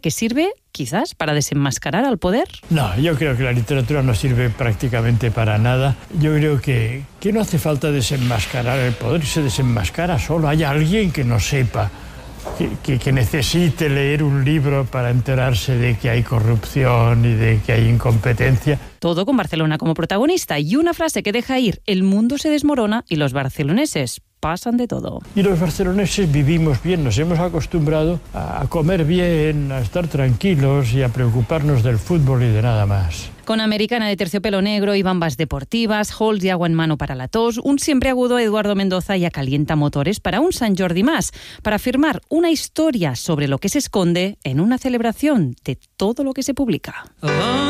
que sirve, quizás, para desenmascarar al poder. No, yo creo que la literatura no sirve prácticamente para nada. Yo creo que no hace falta desenmascarar el poder, se desenmascara solo. Hay alguien que no sepa, que necesite leer un libro para enterarse de que hay corrupción y de que hay incompetencia. Todo con Barcelona como protagonista y una frase que deja ir: el mundo se desmorona y los barceloneses pasan de todo. Y los barceloneses vivimos bien, nos hemos acostumbrado a comer bien, a estar tranquilos y a preocuparnos del fútbol y de nada más. Con Americana de terciopelo negro y bambas deportivas, halls de agua en mano para la tos, un siempre agudo Eduardo Mendoza ya calienta motores para un Sant Jordi más, para firmar una historia sobre lo que se esconde en una celebración de todo lo que se publica.